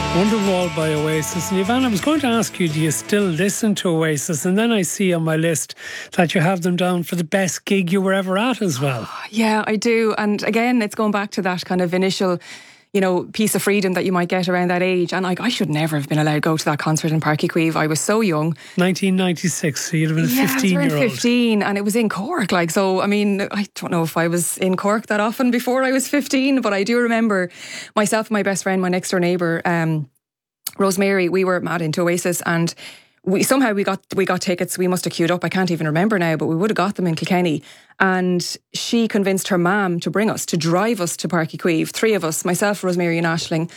Wonderwall by Oasis. And Yvonne, I was going to ask you, do you still listen to Oasis? And then I see on my list that you have them down for the best gig you were ever at as well. Yeah, I do. And again, it's going back to that kind of initial, piece of freedom that you might get around that age. And I should never have been allowed to go to that concert in Páirc Uí Chaoimh. I was so young. 1996, so you'd have been a 15-year-old. I was 15 and it was in Cork. I don't know if I was in Cork that often before I was 15, but I do remember myself and my best friend, my next door neighbour, Rosemary, we were mad into Oasis, and we got tickets. We must have queued up. I can't even remember now, but we would have got them in Kilkenny. And she convinced her mum to drive us to Páirc Uí Chaoimh, three of us, myself, Rosemary and Aisling.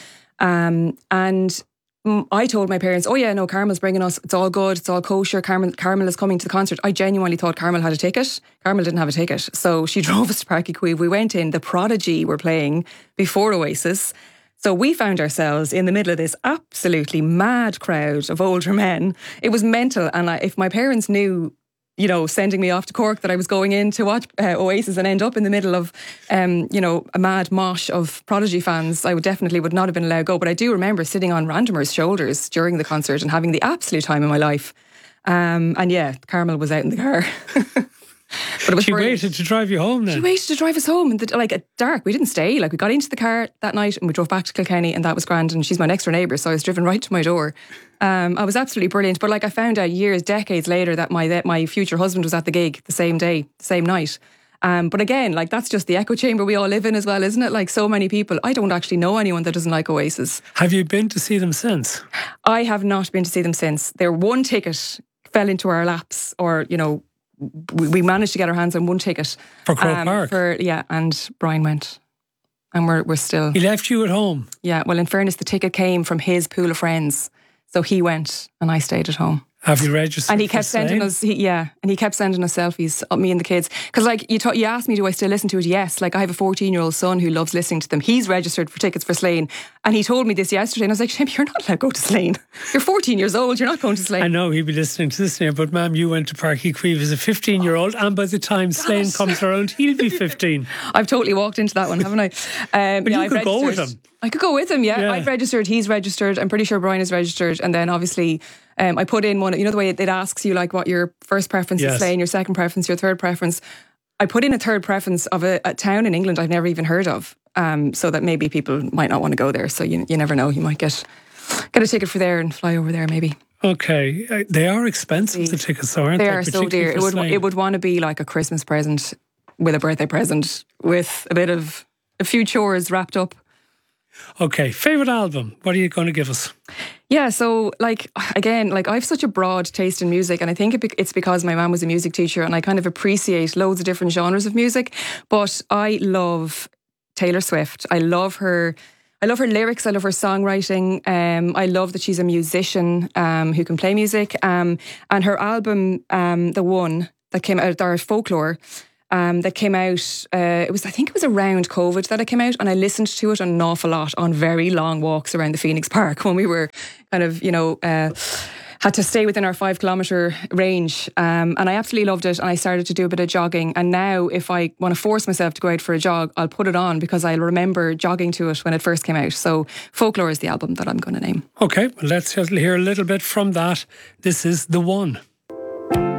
And I told my parents, oh yeah, no, Carmel's bringing us. It's all good. It's all kosher. Carmel is coming to the concert. I genuinely thought Carmel had a ticket. Carmel didn't have a ticket. So she drove us to Páirc Uí Chaoimh. We went in. The Prodigy were playing before Oasis. So we found ourselves in the middle of this absolutely mad crowd of older men. It was mental. And if my parents knew, sending me off to Cork, that I was going in to watch Oasis and end up in the middle of, a mad mosh of Prodigy fans, I would not have been allowed to go. But I do remember sitting on Randomer's shoulders during the concert and having the absolute time of my life. And yeah, Carmel was out in the car. But it was waited to drive you home then? She waited to drive us home. And at dark, we didn't stay. We got into the car that night and we drove back to Kilkenny, and that was grand. And she's my next door neighbour, so I was driven right to my door. I was absolutely brilliant. But I found out decades later that my future husband was at the gig the same day, the same night. But again, that's just the echo chamber we all live in as well, isn't it? So many people. I don't actually know anyone that doesn't like Oasis. Have you been to see them since? I have not been to see them since. Their one ticket fell into our laps, or, we managed to get our hands on one ticket. For Croke Park? And Brian went. And we're still... He left you at home? Yeah, well, in fairness, the ticket came from his pool of friends. So he went and I stayed at home. Have you registered? And he kept sending us, and he kept sending us selfies of me and the kids. Because you asked me, do I still listen to it? Yes. I have a 14-year-old son who loves listening to them. He's registered for tickets for Slane, and he told me this yesterday, and I was like, Shane, you're not allowed to go to Slane. You're 14 years old. You're not going to Slane. I know he'd be listening to this now, but ma'am, you went to Páirc Uí Chaoimh as a 15-year-old, and by the time Slane comes around, he'll be 15. I've totally walked into that one, haven't I? But you could go with him. I could go with him, yeah. I've registered, he's registered, I'm pretty sure Brian is registered, and then obviously I put in one, the way it asks you what your first preference is, Slane, your second preference, your third preference. I put in a third preference of a town in England I've never even heard of, so that maybe people might not want to go there, so you never know, you might get a ticket for there and fly over there maybe. Okay, they are expensive, the tickets, though, aren't they? They are so dear. It would want to be like a Christmas present with a birthday present with a few chores wrapped up. Okay, favourite album, what are you going to give us? Yeah, so I have such a broad taste in music, and I think it's because my mum was a music teacher and I kind of appreciate loads of different genres of music, but I love Taylor Swift. I love her lyrics, I love her songwriting, I love that she's a musician who can play music, and her album, the one that came out, our Folklore, that came out, I think it was around COVID that it came out, and I listened to it an awful lot on very long walks around the Phoenix Park when we were kind of, had to stay within our 5 kilometre range. And I absolutely loved it, and I started to do a bit of jogging. And now if I want to force myself to go out for a jog, I'll put it on because I remember jogging to it when it first came out. So Folklore is the album that I'm going to name. Okay, well, let's hear a little bit from that. This is The One.